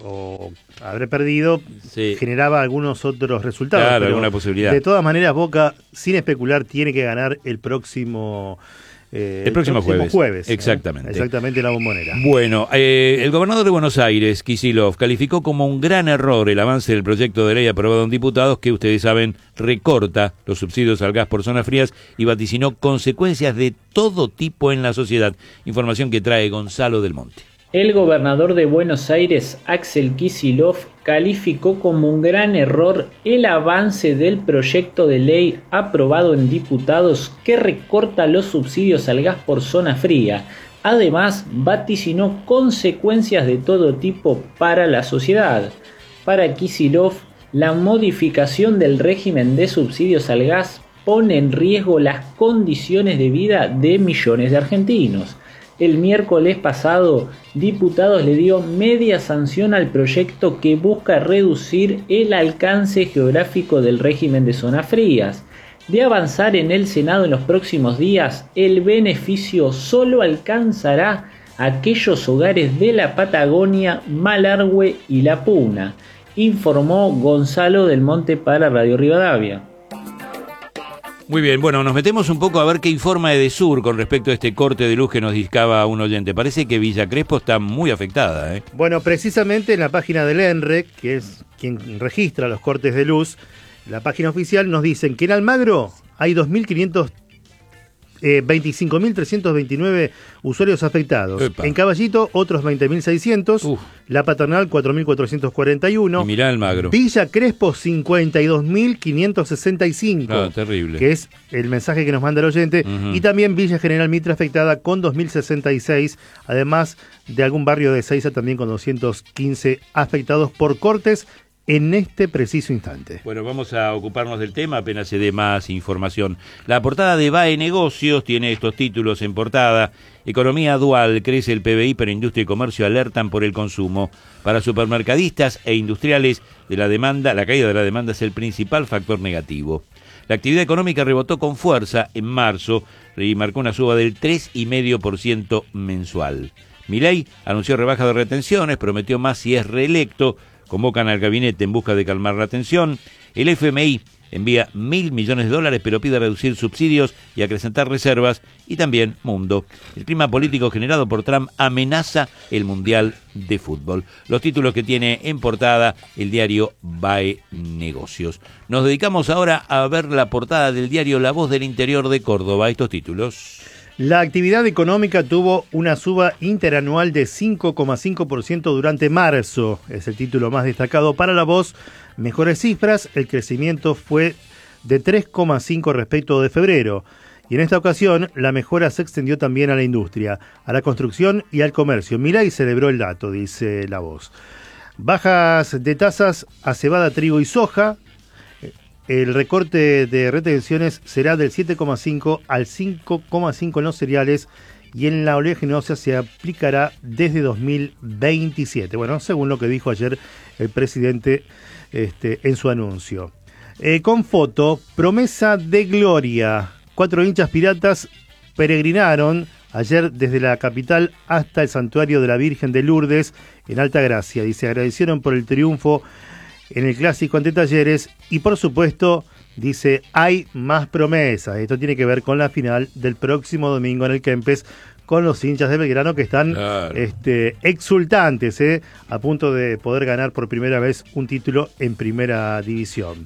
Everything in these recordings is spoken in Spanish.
o haber perdido, sí, generaba algunos otros resultados. claro, alguna posibilidad. De todas maneras, Boca, sin especular, tiene que ganar el próximo jueves. Exactamente. Exactamente, la Bombonera. Bueno, el gobernador de Buenos Aires, Kicillof, calificó como un gran error el avance del proyecto de ley aprobado en diputados que, ustedes saben, recorta los subsidios al gas por zonas frías y vaticinó consecuencias de todo tipo en la sociedad. Información que trae Gonzalo del Monte. El gobernador de Buenos Aires, Axel Kicillof, calificó como un gran error el avance del proyecto de ley aprobado en diputados que recorta los subsidios al gas por zona fría. Además, vaticinó consecuencias de todo tipo para la sociedad. Para Kicillof, la modificación del régimen de subsidios al gas pone en riesgo las condiciones de vida de millones de argentinos. El miércoles pasado, diputados le dio media sanción al proyecto que busca reducir el alcance geográfico del régimen de zonas frías. De avanzar en el Senado en los próximos días, el beneficio solo alcanzará a aquellos hogares de la Patagonia, Malargüe y La Puna, informó Gonzalo del Monte para Radio Rivadavia. Muy bien, bueno, nos metemos un poco a ver qué informa Edesur con respecto a este corte de luz que nos discaba un oyente. Parece que Villa Crespo está muy afectada, ¿eh? Bueno, precisamente en la página del ENRE, que es quien registra los cortes de luz, la página oficial nos dicen que en Almagro hay 25.329 usuarios afectados. Epa. En Caballito, otros 20.600. La Paternal, 4.441. Y mirá Almagro. Villa Crespo, 52.565. Ah, terrible. Que es el mensaje que nos manda el oyente. Y también Villa General Mitre afectada con 2.066. Además de algún barrio de Ezeiza también con 215 afectados por cortes en este preciso instante. Bueno, vamos a ocuparnos del tema apenas se dé más información. La portada de BAE Negocios tiene estos títulos en portada. Economía dual, crece el PBI, pero industria y comercio alertan por el consumo. Para supermercadistas e industriales, la caída de la demanda es el principal factor negativo. La actividad económica rebotó con fuerza en marzo y marcó una suba del 3,5% mensual. Milei anunció rebaja de retenciones, prometió más si es reelecto. Convocan al gabinete en busca de calmar la tensión. El FMI envía $1.000 millones, pero pide reducir subsidios y acrecentar reservas. Y también Mundo. El clima político generado por Trump amenaza el Mundial de Fútbol. Los títulos que tiene en portada el diario BAE Negocios. Nos dedicamos ahora a ver la portada del diario La Voz del Interior de Córdoba. Estos títulos. La actividad económica tuvo una suba interanual de 5,5% durante marzo. Es el título más destacado para La Voz. Mejores cifras, el crecimiento fue de 3,5% respecto de febrero. Y en esta ocasión, la mejora se extendió también a la industria, a la construcción y al comercio. Milei celebró el dato, dice La Voz. Bajas de tasas a cebada, trigo y soja. El recorte de retenciones será del 7,5 al 5,5 en los cereales y en la oleaginosa se aplicará desde 2027. Bueno, según lo que dijo ayer el presidente en su anuncio. Con foto, promesa de gloria. 4 hinchas piratas peregrinaron ayer desde la capital hasta el santuario de la Virgen de Lourdes en Altagracia y se agradecieron por el triunfo en el clásico ante Talleres y por supuesto dice hay más promesas. Esto tiene que ver con la final del próximo domingo en el Kempes con los hinchas de Belgrano que están exultantes, a punto de poder ganar por primera vez un título en primera división.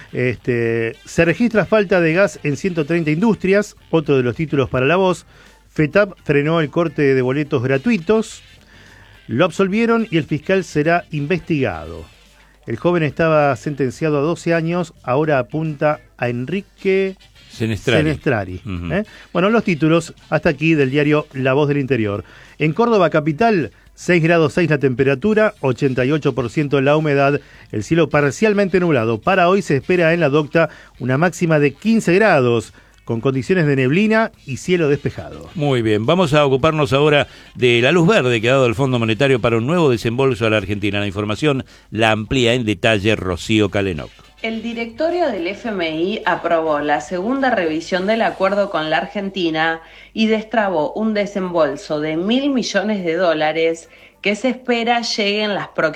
Se registra falta de gas en 130 industrias, otro de los títulos para La Voz. FETAP frenó el corte de boletos gratuitos, lo absolvieron y el fiscal será investigado. El joven estaba sentenciado a 12 años, ahora apunta a Enrique Senestrari. Bueno, los títulos hasta aquí del diario La Voz del Interior. En Córdoba capital, 6 grados 6 la temperatura, 88% la humedad, el cielo parcialmente nublado. Para hoy se espera en la Docta una máxima de 15 grados. Con condiciones de neblina y cielo despejado. Muy bien, vamos a ocuparnos ahora de la luz verde que ha dado el Fondo Monetario para un nuevo desembolso a la Argentina. La información la amplía en detalle Rocío Calenoc. El directorio del FMI aprobó la segunda revisión del acuerdo con la Argentina y destrabó un desembolso de $1.000 millones que se espera llegue en las próximas